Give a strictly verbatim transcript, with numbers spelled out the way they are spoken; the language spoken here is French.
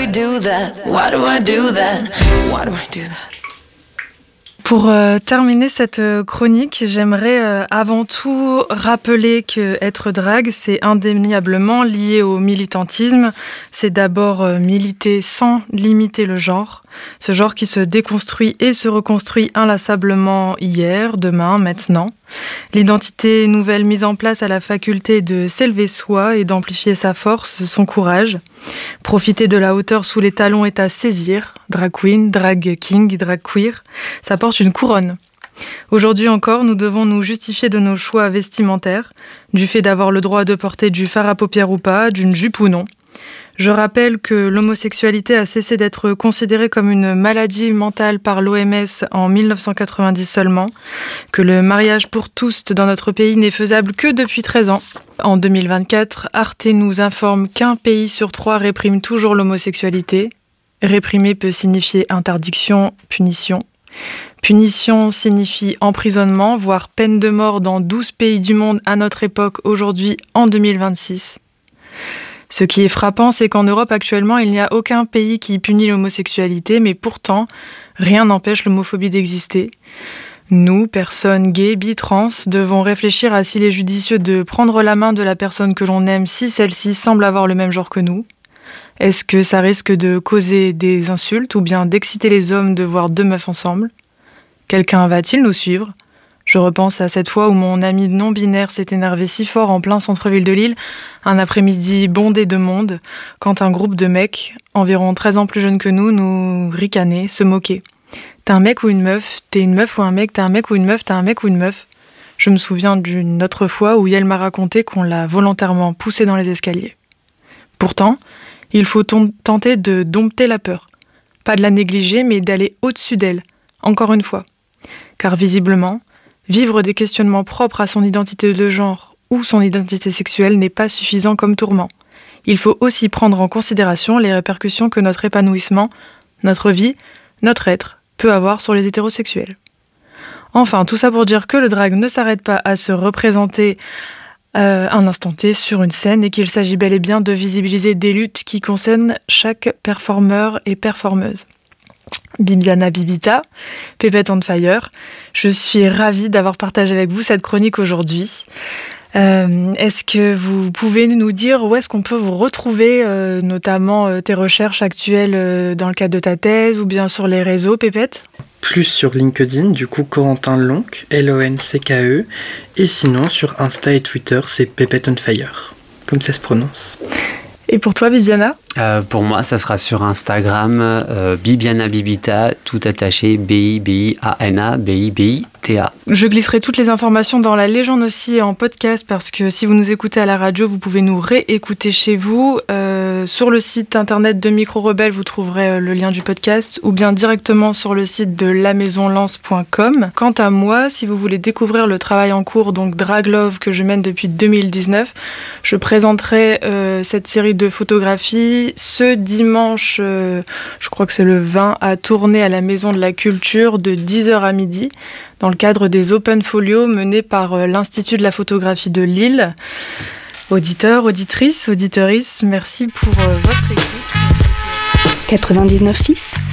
do that? Why do I do that? Why do I do that? Pour euh, terminer cette euh, chronique, j'aimerais euh, avant tout rappeler que être drague, c'est indéniablement lié au militantisme. C'est d'abord euh, militer sans limiter le genre. Ce genre qui se déconstruit et se reconstruit inlassablement hier, demain, maintenant. L'identité nouvelle mise en place à la faculté de s'élever soi et d'amplifier sa force, son courage. Profiter de la hauteur sous les talons est à saisir. Drag queen, drag king, drag queer, ça porte une couronne. Aujourd'hui encore, nous devons nous justifier de nos choix vestimentaires, du fait d'avoir le droit de porter du fard à paupières ou pas, d'une jupe ou non. Je rappelle que l'homosexualité a cessé d'être considérée comme une maladie mentale par l'O M S en dix-neuf cent quatre-vingt-dix seulement, que le mariage pour tous dans notre pays n'est faisable que depuis treize ans. En deux mille vingt-quatre, Arte nous informe qu'un pays sur trois réprime toujours l'homosexualité. Réprimer peut signifier interdiction, punition. Punition signifie emprisonnement, voire peine de mort dans douze pays du monde à notre époque, aujourd'hui en deux mille vingt-six. Ce qui est frappant, c'est qu'en Europe actuellement, il n'y a aucun pays qui punit l'homosexualité, mais pourtant, rien n'empêche l'homophobie d'exister. Nous, personnes gays, bi, trans, devons réfléchir à s'il est judicieux de prendre la main de la personne que l'on aime si celle-ci semble avoir le même genre que nous. Est-ce que ça risque de causer des insultes ou bien d'exciter les hommes de voir deux meufs ensemble ? Quelqu'un va-t-il nous suivre ? Je repense à cette fois où mon ami non-binaire s'est énervé si fort en plein centre-ville de Lille, un après-midi bondé de monde, quand un groupe de mecs, environ treize ans plus jeunes que nous, nous ricanaient, se moquaient. T'es un mec ou une meuf ? T'es une meuf ou un mec ? T'es un mec ou une meuf ? T'es un mec ou une meuf ? Je me souviens d'une autre fois où Yael m'a raconté qu'on l'a volontairement poussée dans les escaliers. Pourtant, il faut ton- tenter de dompter la peur. Pas de la négliger, mais d'aller au-dessus d'elle, encore une fois. Car visiblement, vivre des questionnements propres à son identité de genre ou son identité sexuelle n'est pas suffisant comme tourment. Il faut aussi prendre en considération les répercussions que notre épanouissement, notre vie, notre être peut avoir sur les hétérosexuels. Enfin, tout ça pour dire que le drag ne s'arrête pas à se représenter euh, un instant T sur une scène et qu'il s'agit bel et bien de visibiliser des luttes qui concernent chaque performeur et performeuse. Bibiana Bibita, Pépette on Fire. Je suis ravie d'avoir partagé avec vous cette chronique aujourd'hui. Euh, est-ce que vous pouvez nous dire où est-ce qu'on peut vous retrouver, euh, notamment euh, tes recherches actuelles euh, dans le cadre de ta thèse ou bien sur les réseaux, Pépette ? Plus sur LinkedIn, du coup Corentin Lonck, L O N C K E, et sinon sur Insta et Twitter, c'est Pépette on Fire, comme ça se prononce. Et pour toi, Bibiana ? euh, Pour moi, ça sera sur Instagram, euh, Bibiana Bibita, tout attaché, B I B I A N A, B I B I T A. Je glisserai toutes les informations dans la légende aussi en podcast, parce que si vous nous écoutez à la radio, vous pouvez nous réécouter chez vous. Euh, sur le site internet de Micro Rebelle, vous trouverez le lien du podcast, ou bien directement sur le site de la maison lance point com. Quant à moi, si vous voulez découvrir le travail en cours, donc Drag Love, que je mène depuis deux mille dix-neuf, je présenterai euh, cette série de photographies ce dimanche, euh, je crois que c'est le vingt, à Tournai à la Maison de la Culture de dix heures à midi, dans le cadre des Open Folios menés par euh, l'Institut de la photographie de Lille. Auditeurs, auditrices, auditrices, merci pour euh, votre écoute. quatre-vingt-dix-neuf six